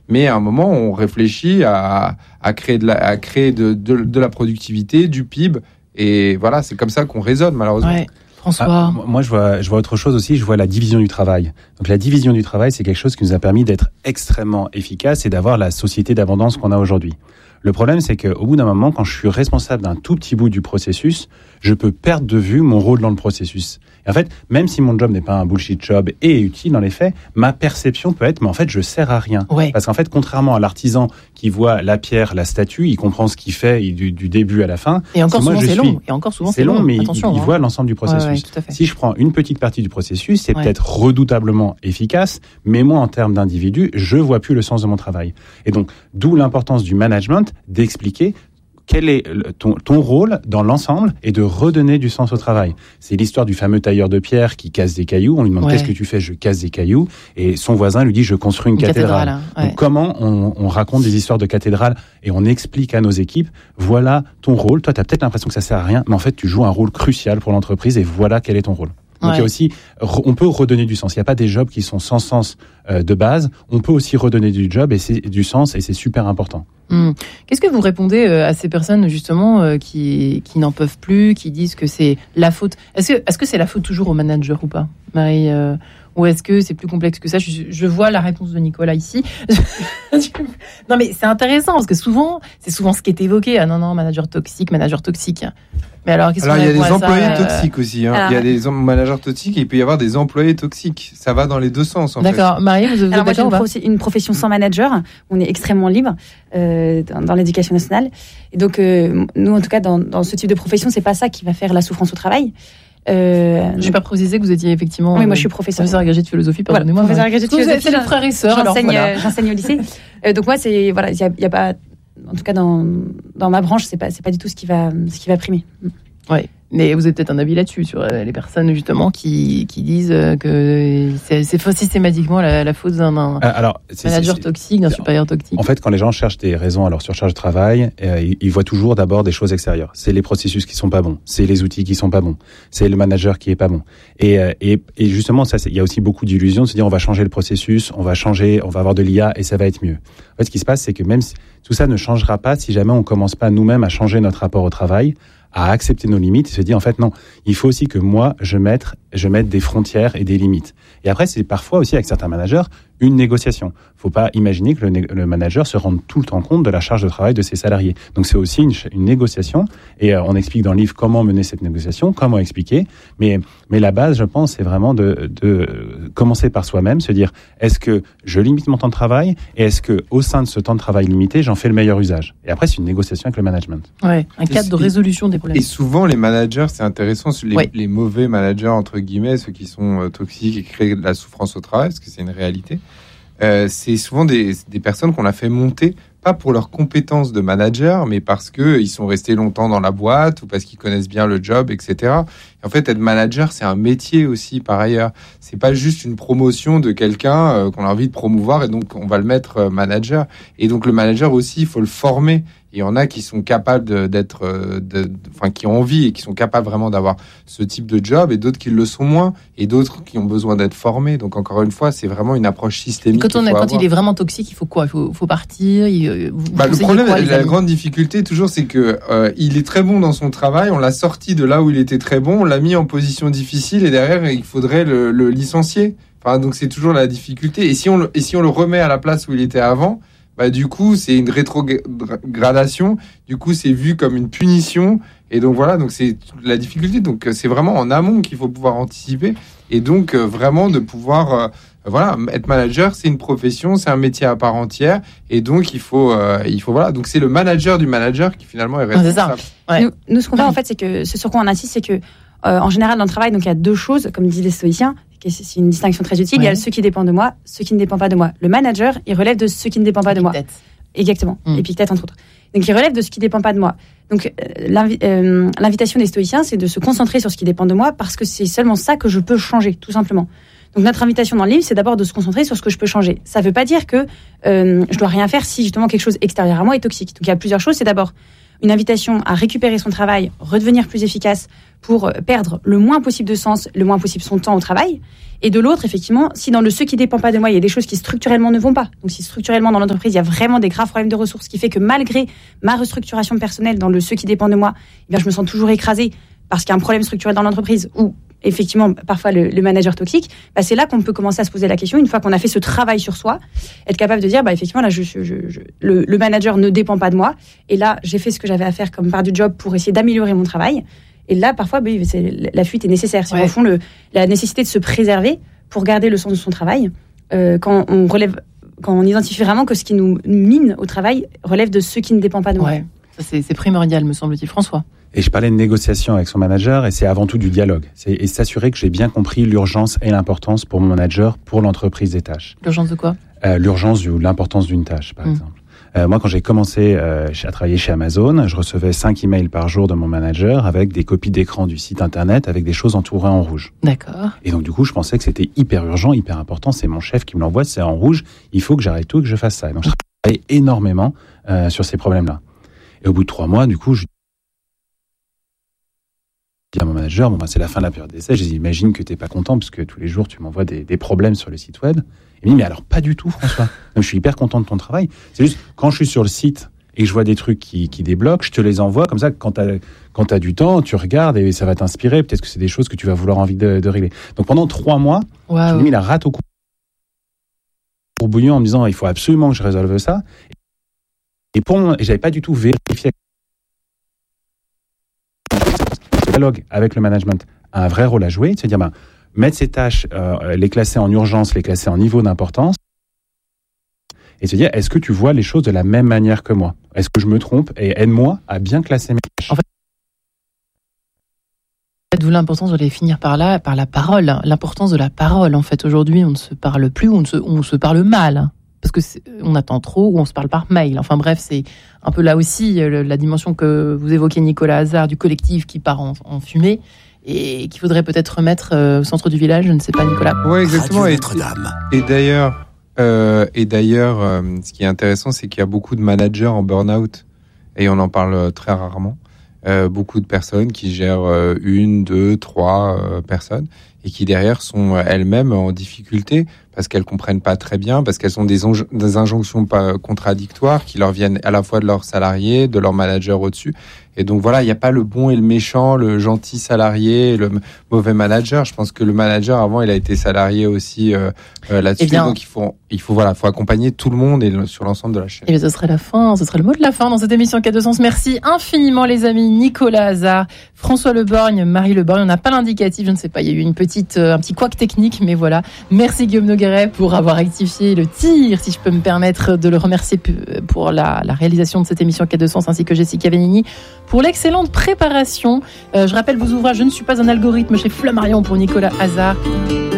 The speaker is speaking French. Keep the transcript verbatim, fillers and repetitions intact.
mais à un moment, on réfléchit à, à créer, de la, à créer de, de, de la productivité, du P I B, et voilà, c'est comme ça qu'on raisonne, malheureusement. Ouais. François. Ah, moi, je vois, je vois autre chose aussi. Je vois la division du travail. Donc, la division du travail, c'est quelque chose qui nous a permis d'être extrêmement efficace et d'avoir la société d'abondance qu'on a aujourd'hui. Le problème, c'est qu'au bout d'un moment, quand je suis responsable d'un tout petit bout du processus, je peux perdre de vue mon rôle dans le processus. Et en fait, même si mon job n'est pas un bullshit job et est utile dans les faits, ma perception peut être, mais en fait, je sers à rien. Ouais. Parce qu'en fait, contrairement à l'artisan qui voit la pierre, la statue, il comprend ce qu'il fait du, du début à la fin. Et encore moi, souvent, je c'est suis... long. Et encore souvent, c'est, c'est long, long, mais attention, il, il hein. voit l'ensemble du processus. Ouais, ouais, tout à fait. Si je prends une petite partie du processus, c'est ouais. peut-être redoutablement efficace, mais moi, en termes d'individu, je vois plus le sens de mon travail. Et donc, d'où l'importance du management d'expliquer quel est ton, ton rôle dans l'ensemble et de redonner du sens au travail. C'est l'histoire du fameux tailleur de pierre qui casse des cailloux. On lui demande ouais. qu'est-ce que tu fais ? Je casse des cailloux. Et son voisin lui dit je construis une, une cathédrale. cathédrale ouais. Donc comment on, on raconte des histoires de cathédrale et on explique à nos équipes voilà ton rôle. Toi, tu as peut-être l'impression que ça sert à rien, mais en fait, tu joues un rôle crucial pour l'entreprise et voilà quel est ton rôle. Donc ouais. il y a aussi, on peut redonner du sens. Il n'y a pas des jobs qui sont sans sens euh, de base. On peut aussi redonner du job et c'est du sens et c'est super important. Mmh. Qu'est-ce que vous répondez à ces personnes justement euh, qui qui n'en peuvent plus, qui disent que c'est la faute ? Est-ce que est-ce que c'est la faute toujours au manager ou pas, Marie euh, ou est-ce que c'est plus complexe que ça ? je, je vois la réponse de Nicolas ici. Non mais c'est intéressant parce que souvent c'est souvent ce qui est évoqué. Ah non non, manager toxique, manager toxique. Mais alors, qu'est-ce alors il y a des employés ça, toxiques euh... aussi. Hein. Alors, il y a des managers toxiques et il peut y avoir des employés toxiques. Ça va dans les deux sens. En d'accord. Fait. Marie, vous, vous alors êtes moi, d'accord j'ai une, une profession sans manager. On est extrêmement libre euh, dans, dans l'éducation nationale. Et donc, euh, nous, en tout cas, dans, dans ce type de profession, c'est pas ça qui va faire la souffrance au travail. Euh, je n'ai pas précisé que vous étiez effectivement. Oui, moi je suis professeur. Professeur agrégé de philosophie, pardonnez-moi. Voilà, professeur agrégé de philosophie. C'est le frère et sœur. J'enseigne, alors, voilà. j'enseigne au lycée. Euh, donc moi, c'est voilà, il y a, y a pas, en tout cas dans dans ma branche, c'est pas c'est pas du tout ce qui va ce qui va primer. Ouais. Mais vous avez peut-être un avis là-dessus, sur les personnes justement qui, qui disent que c'est, c'est systématiquement la, la faute d'un, d'un alors, c'est, manager c'est, toxique, d'un supérieur toxique. En fait, quand les gens cherchent des raisons à leur surcharge de travail, euh, ils, ils voient toujours d'abord des choses extérieures. C'est les processus qui sont pas bons, c'est les outils qui sont pas bons, c'est le manager qui est pas bon. Et, euh, et, et justement, ça, il y a aussi beaucoup d'illusions de se dire on va changer le processus, on va changer, on va avoir de l'I A et ça va être mieux. En fait, ce qui se passe, c'est que même si, tout ça ne changera pas si jamais on commence pas nous-mêmes à changer notre rapport au travail, à accepter nos limites et se dire en fait non, il faut aussi que moi je mette je mette des frontières et des limites. Et après c'est parfois aussi avec certains managers une négociation. Faut pas imaginer que le, né- le manager se rende tout le temps compte de la charge de travail de ses salariés. Donc c'est aussi une, une négociation et euh, on explique dans le livre comment mener cette négociation, comment expliquer. Mais mais la base, je pense, c'est vraiment de de commencer par soi-même, se dire est-ce que je limite mon temps de travail et est-ce que au sein de ce temps de travail limité, j'en fais le meilleur usage. Et après c'est une négociation avec le management. Ouais, un cadre de résolution des problèmes. Et souvent les managers, c'est intéressant, les, ouais. les mauvais managers entre guillemets, ceux qui sont euh, toxiques et qui créent de la souffrance au travail, parce que c'est une réalité. Euh, c'est souvent des, des personnes qu'on a fait monter, pas pour leurs compétences de manager, mais parce qu'ils sont restés longtemps dans la boîte ou parce qu'ils connaissent bien le job, et cetera. Et en fait, être manager, c'est un métier aussi, par ailleurs. C'est pas juste une promotion de quelqu'un euh, qu'on a envie de promouvoir et donc on va le mettre euh, manager. Et donc le manager aussi, il faut le former. Il y en a qui sont capables de, d'être, de, de, enfin, qui ont envie et qui sont capables vraiment d'avoir ce type de job, et d'autres qui le sont moins, et d'autres qui ont besoin d'être formés. Donc encore une fois, c'est vraiment une approche systémique. Quand, on a, quand avoir. il est vraiment toxique, il faut quoi ? Il faut, faut partir. Il, vous bah, le problème, quoi, la grande difficulté toujours, c'est que euh, il est très bon dans son travail. On l'a sorti de là où il était très bon, on l'a mis en position difficile, et derrière, il faudrait le, le licencier. Enfin, donc c'est toujours la difficulté. Et si on le, et si on le remet à la place où il était avant. Bah, du coup, c'est une rétrogradation. Du coup, c'est vu comme une punition. Et donc, voilà, donc c'est la difficulté. Donc, c'est vraiment en amont qu'il faut pouvoir anticiper. Et donc, euh, vraiment de pouvoir, euh, voilà, être manager, c'est une profession, c'est un métier à part entière. Et donc, il faut, euh, il faut, voilà. Donc, c'est le manager du manager qui finalement est responsable. Ouais. Nous, nous, ce qu'on fait, en fait, c'est que ce sur quoi on insiste, c'est que, euh, en général, dans le travail, donc, il y a deux choses, comme disent les stoïciens. C'est une distinction très utile. Ouais. Il y a ceux qui dépendent de moi, ceux qui ne dépendent pas de moi. Le manager, il relève de ceux qui ne dépendent pas de moi. Exactement. Mmh. Épictète, entre autres. Donc, il relève de ce qui ne dépend pas de moi. Donc, euh, l'invi- euh, l'invitation des stoïciens, c'est de se concentrer sur ce qui dépend de moi parce que c'est seulement ça que je peux changer, tout simplement. Donc, notre invitation dans le livre, c'est d'abord de se concentrer sur ce que je peux changer. Ça ne veut pas dire que euh, je dois rien faire si, justement, quelque chose extérieur à moi est toxique. Donc, il y a plusieurs choses. C'est d'abord une invitation à récupérer son travail, redevenir plus efficace pour perdre le moins possible de sens, le moins possible son temps au travail. Et de l'autre, effectivement, si dans le ce qui dépend pas de moi, il y a des choses qui structurellement ne vont pas. Donc si structurellement dans l'entreprise, il y a vraiment des graves problèmes de ressources, ce qui fait que malgré ma restructuration personnelle dans le ce qui dépend de moi, eh bien je me sens toujours écrasée parce qu'il y a un problème structurel dans l'entreprise ou effectivement parfois le, le manager toxique, bah c'est là qu'on peut commencer à se poser la question, une fois qu'on a fait ce travail sur soi, être capable de dire bah effectivement là je, je, je, le, le manager ne dépend pas de moi et là j'ai fait ce que j'avais à faire comme part du job pour essayer d'améliorer mon travail. Et là, parfois, bah, c'est, la fuite est nécessaire. C'est ouais. au fond le, la nécessité de se préserver pour garder le sens de son travail. Euh, quand on relève, quand on identifie vraiment que ce qui nous mine au travail relève de ce qui ne dépend pas de nous. Ouais. Ça, c'est, c'est primordial, me semble-t-il, François. Et je parlais de négociation avec son manager, et c'est avant tout du dialogue. C'est et s'assurer que j'ai bien compris l'urgence et l'importance pour mon manager, pour l'entreprise des tâches. L'urgence de quoi ? euh, L'urgence ou l'importance d'une tâche, par mmh. exemple. Euh, moi, quand j'ai commencé euh, à travailler chez Amazon, je recevais cinq emails par jour de mon manager avec des copies d'écran du site internet avec des choses entourées en rouge. D'accord. Et donc, du coup, je pensais que c'était hyper urgent, hyper important. C'est mon chef qui me l'envoie, c'est en rouge. Il faut que j'arrête tout et que je fasse ça. Et donc, je travaillais énormément euh, sur ces problèmes-là. Et au bout de trois mois, du coup, je dis à mon manager, bon, ben, c'est la fin de la période d'essai. Je dis, imagine que t'es pas content parce que tous les jours, tu m'envoies des, des problèmes sur le site web. Il me dit, mais alors pas du tout, François. Je suis hyper content de ton travail. C'est juste, quand je suis sur le site et que je vois des trucs qui, qui débloquent, je te les envoie. Comme ça, quand tu as quand t'as du temps, tu regardes et ça va t'inspirer. Peut-être que c'est des choses que tu vas vouloir envie de, de régler. Donc pendant trois mois, wow. j'ai mis la rate au courbouillon en me disant, il faut absolument que je résolve ça. Et, pour mon, et j'avais pas du tout vérifié. Le dialogue avec le management a un vrai rôle à jouer. De se dire, ben, mettre ces tâches, euh, les classer en urgence, les classer en niveau d'importance, et se dire, est-ce que tu vois les choses de la même manière que moi ? Est-ce que je me trompe ? Et aide-moi à bien classer mes tâches. En fait, d'où l'importance de les finir par là, par la parole. L'importance de la parole. En fait, aujourd'hui, on ne se parle plus, on, ne se, on se parle mal. Parce que on attend trop ou on se parle par mail. Enfin bref, c'est un peu là aussi la dimension que vous évoquez, Nicolas Hazard, du collectif qui part en, en fumée. Et qu'il faudrait peut-être remettre euh, au centre du village, je ne sais pas, Nicolas. Oui, exactement. Et, et d'ailleurs, euh, et d'ailleurs euh, ce qui est intéressant, c'est qu'il y a beaucoup de managers en burn-out, et on en parle très rarement. Euh, beaucoup de personnes qui gèrent euh, une, deux, trois euh, personnes, et qui derrière sont elles-mêmes en difficulté, parce qu'elles comprennent pas très bien, parce qu'elles ont des, onge- des injonctions pas contradictoires qui leur viennent à la fois de leurs salariés, de leur manager au-dessus. Et donc voilà, il n'y a pas le bon et le méchant, le gentil salarié, le mauvais manager. Je pense que le manager, avant, il a été salarié aussi euh, euh, là-dessus. Eh bien, donc il faut, il faut, voilà, faut accompagner tout le monde et le, sur l'ensemble de la chaîne. Et bien, ce serait la fin, ce serait le mot de la fin dans cette émission Quête de Sens. Merci infiniment, les amis. Nicolas Hazard, François Leborgne, Marie Leborgne. On n'a pas l'indicatif, je ne sais pas. Il y a eu une petite, euh, un petit couac technique, mais voilà. Merci Guillaume Nogueret pour avoir rectifié le tir, si je peux me permettre de le remercier pour la, la réalisation de cette émission Quête de Sens, ainsi que Jessica Venini pour l'excellente préparation. Euh, je rappelle vos ouvrages. Je ne suis pas un algorithme chez Flammarion pour Nicolas Hazard.